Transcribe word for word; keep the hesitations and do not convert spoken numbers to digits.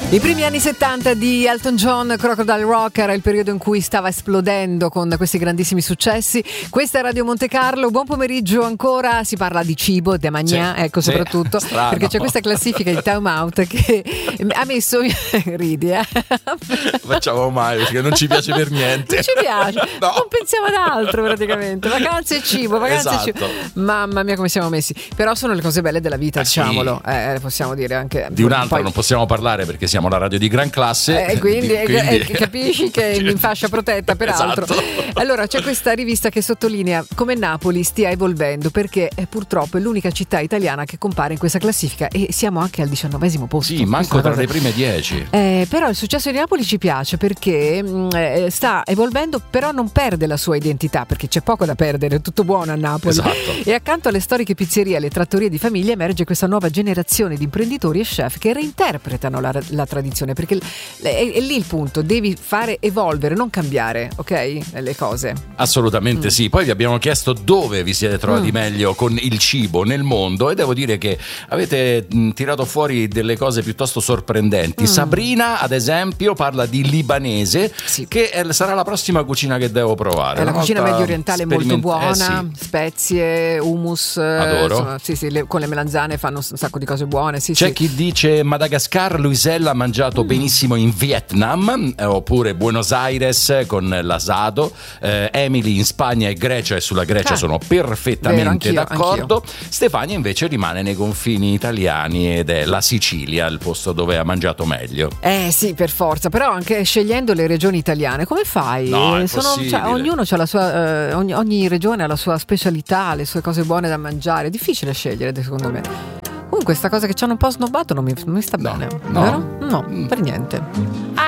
I primi anni settanta di Elton John, Crocodile Rock, era il periodo in cui stava esplodendo con questi grandissimi successi. Questa è Radio Monte Carlo, buon pomeriggio ancora, si parla di cibo, de magnà, sì, ecco, soprattutto, sì, perché c'è questa classifica di Time Out che ha messo, ridi eh? Facciamo mai, perché non ci piace per niente. Non ci piace, no. Non pensiamo ad altro praticamente, vacanze e cibo, vacanze esatto. e cibo. Mamma mia come siamo messi, però sono le cose belle della vita, eh diciamolo, sì. eh, possiamo dire anche. Di un'altra poi... non possiamo parlare perché siamo la radio di gran classe, eh, quindi, di, quindi... Eh, capisci che in fascia protetta peraltro. Esatto. Allora c'è questa rivista che sottolinea come Napoli stia evolvendo, perché è purtroppo è l'unica città italiana che compare in questa classifica e siamo anche al diciannovesimo posto. Sì, manco tra le prime dieci. Eh, però il successo di Napoli ci piace perché mh, eh, sta evolvendo, però non perde la sua identità, perché c'è poco da perdere, è tutto buono a Napoli. Esatto. E accanto alle storiche pizzerie e alle trattorie di famiglia emerge questa nuova generazione di imprenditori e chef che reinterpretano la, la tradizione, perché è, è lì il punto, devi fare evolvere, non cambiare, ok? Le cose. Assolutamente mm. sì. Poi vi abbiamo chiesto dove vi siete trovati mm. meglio con il cibo nel mondo e devo dire che avete mh, tirato fuori delle cose piuttosto sorprendenti. Mm. Sabrina, ad esempio, parla di libanese, sì. che è, sarà la prossima cucina che devo provare. È la cucina medio orientale speriment- molto buona, eh, sì. spezie, hummus, adoro. Insomma, sì, sì, le, con le melanzane fanno un sacco di cose buone. Sì, C'è sì. chi dice Madagascar, Luisella ha mangiato mm. benissimo in Vietnam, eh, oppure Buenos Aires con l'asado, eh, Emily in Spagna e Grecia, e sulla Grecia ah, sono perfettamente vero, anch'io, d'accordo. Anch'io. Stefania invece rimane nei confini italiani ed è la Sicilia il posto dove ha mangiato meglio. Eh sì, per forza, però anche scegliendo le regioni italiane come fai? No, è Sono, cioè, ognuno c'ha la sua, eh, ogni, ogni regione ha la sua specialità, le sue cose buone da mangiare, è difficile scegliere secondo me. Comunque questa cosa che ci hanno un po' snobbato non mi, non mi sta no, bene, no. vero? No, mm. per niente.